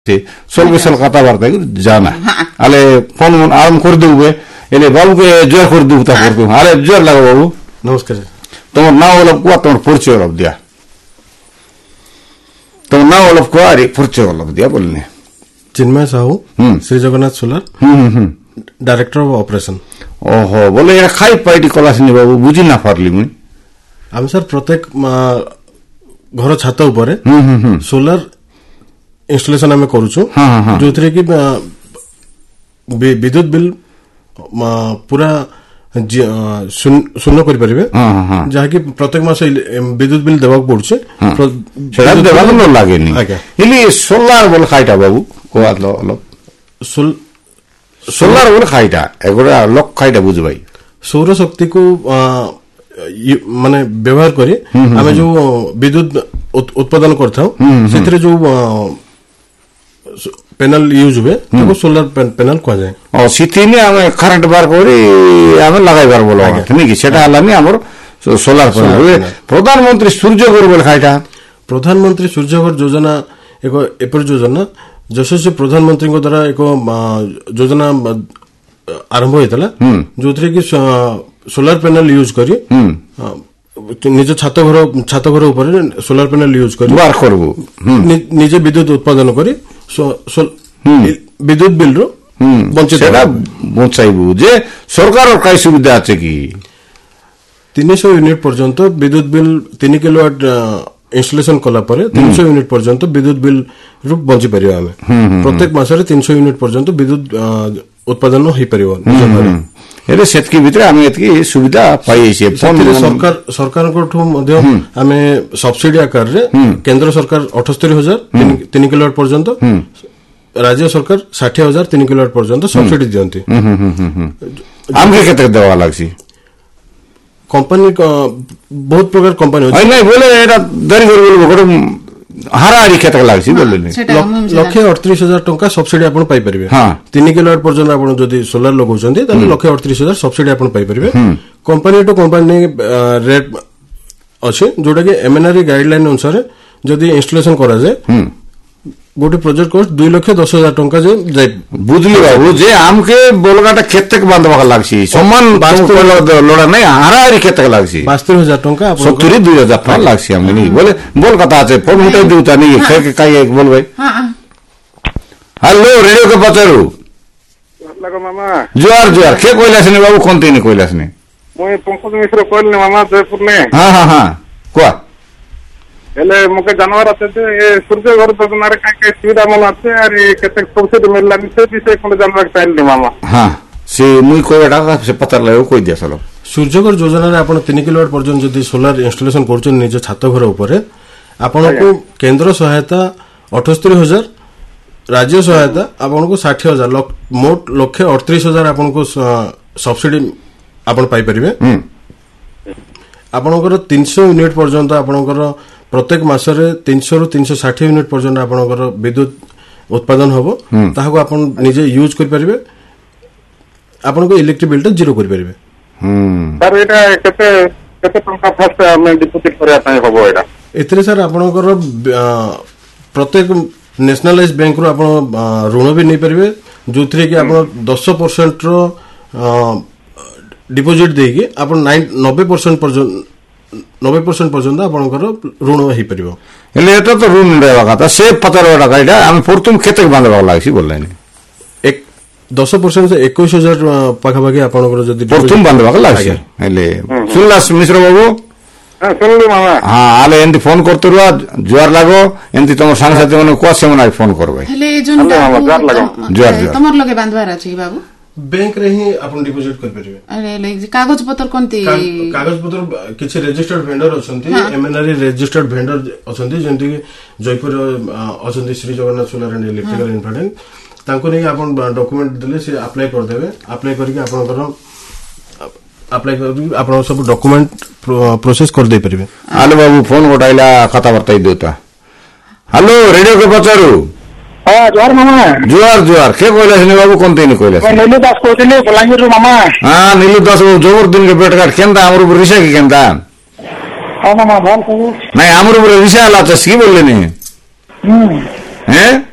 soul whistle कथाबार्ता जाना अले phone आराम कर देबे एले बाबू के जोर कर देबू ता कर दू अरे जोर लगो बाबू नमस्कार तुम नाम वाला को तुम परिचय वाला दिया तुम नाम वाला को अरे परिचय वाला दिया बोलने चिन्मय Sahu Shri Jagannath solar director of operation ओहो बोले या खाई पाइटी क्लास नि बाबू बुझी ना पारली मुई हम सर प्रत्येक घर छात ऊपर सोलर इंस्टॉलेशन आम करूँ जो थे कि विद्युत बिल पूरा शून्य कर पारे जहाँकि प्रत्येक मास विद्युत बिल देवा पड़ुचे लगे सोलार बोल खाईटा बाबू सोलार बोल खाईटा एगोड़ा लोक खाईटा बुझ भाई सौर शक्ति को माने व्यवहार करी आम जो विद्युत उत्पादन करता से जो पैनल यूज हुए तो सोलर पैनल कह जाए सीथि में आम करंट बार करी आम लगाई बार बोला नहीं सेटा हलानी हमर सोलर पैनल प्रधानमंत्री सूर्यघर बोल खाइटा प्रधानमंत्री सूर्यघर योजना एक एपर योजना यशस्वी प्रधानमंत्री द्वारा एक योजना आरंभ होता जो थे कि सोलर पैनल यूज करी निज छात घर ऊपर सोलर पैनल यूज करी बार करबो निजे विद्युत उत्पादन करी विद्युत बिल रो बंचित बचाइबू जे सरकार काई सुविधा আছে কি 300 यूनिट पर्यंत विद्युत बिल 3 किलोवाट इंस्टॉलेशन कला परे 300 यूनिट पर्यंत विद्युत बिल रो बंची परियो आमे प्रत्येक मासरे 300 यूनिट पर्यंत विद्युत उत्पादन होई परियो एरे सेतकी भितर आमे एतकी सुविधा पाई छै सरकार को मध्य आमे सब्सिडी आकार रे केंद्र सरकार 78000 3 किलोवाट पर्यंत राज्य सरकार 60000 3 किलोवाट पर्यंत सब्सिडी दियंती आमके केते देवा लागसी कंपनी बहुत प्रकार कंपनी होय नहीं बोले एटा दरी बोल हाराहारी केते लागसी बोले लक्षे 38000 टंका सब्सिडी आपण पाई परिबे 3 किलोवाट पर्यंत आपण जदी सोलर लगौछन्ती त लक्षे 38000 सब्सिडी आपण पाई परिबे कंपनी टू कंपनी रेट अछि जोटा कि एमएनआरई गाइडलाइन अनुसार जदी इंस्टॉलेशन करा जाय गोटे प्रोजेक्ट कॉस्ट 2,10,000 टंका जे बुझली बाबू जे आमके बोलगाटा केतेक बांधवा लागसी समान लोड़ा नहीं हाराहारी केतेक लागसी 72,000 टंका 72,000 टंका लागसी हमने नहीं बोले बोल कथा আছে फोन उठा दिउता नहीं खेके काई एक बोल भाई हेलो रेडियो के पचरू लगो मामा जोर जोर के कोइलासनी बाबू कोनते नहीं कोइलासनी मोय पंकज मिश्र कोइलने मामा जयपुर ने हां कोआ हेले मके जानवर आते ए सूर्य घर योजना रे काय सुविधा मन आते अरे केते सब्सिडी मिलला से विषय कोन जानवर चाहली मामा हां से मुई कोइडा से पता लगो कोइ दिया चलो सूर्य घर योजना रे आपण 3 किलोवाट पर्यंत जदी सोलर इंस्टॉलेशन करछन निज छात घर ऊपर आपण को केंद्र सहायता 78000 राज्य सहायता आपण को 60000 मोट लक्ष्य 38000 आपण को सब्सिडी आपण पाई परिबे आपणकर 300 यूनिट पर्यंत आपणकर प्रत्येक मासरे 300 रु 360 यूनिट पर्यंत आपणकर विद्युत उत्पादन होबो ताहाको आपण निजे यूज कर परिबे आपनको इलेक्ट्रिक बिल जीरो कर परिबे सर एटा केते केते टंका फर्स्ट हम डिपोजिट करया पय होबो एटा एतरे सर आपणकर प्रत्येक नेशनलाइज बैंक रो आपण ऋण भी नै परिबे जोथरे कि आपण 10% रो डिपोजिट देगी आपण 90% पर्यंत 90% पर्यंत आपनकर ऋण होई परिबो एले एतो तो ऋण देवा कथा से 15 टाका हम प्रथम केते बांधवा लागसी बोललानी एक 10% से 21000 पाखा भागे आपनकर जदी प्रथम बांधवा लागसी एले सुनलास मिश्र बाबू हां सुनलु मामा हां आले एंती फोन करतो रुआ जोर लागो एंती तम संग साथी माने को से मना फोन करबे हेले जोन जोर तमर लगे बांधवार अछि बाबू बैंक रे ही आपण डिपोजिट कर परिबे अरे लाइक कागज पत्र कोनती कागज पत्र किछि registered vendor अछंती MNRE registered vendor अछंती जेंति कि Jaipur अछंती Shri Jagannath solar and electrical Infratech तांको नै आपण डॉक्यूमेंट देले से अप्लाई कर देबे अप्लाई करके आपनकर अप्लाई करके आपण सब डॉक्यूमेंट प्रोसेस कर दे परिबे आले बाबू फोन उठाइला खाता बताई देता हेलो रेडियो के पचरू हां जोर मामा जोर के कोइलासनी बाबू कोनते नहीं कोइलासनी नीलू दास कोथिले बलांगीर मामा हां नीलू दास जोर दिन के पेट काट केंदा हमर रिसा के केंदा हां मामा बोल नहीं हमर रिसा ला तो सी बोलले नहीं हैं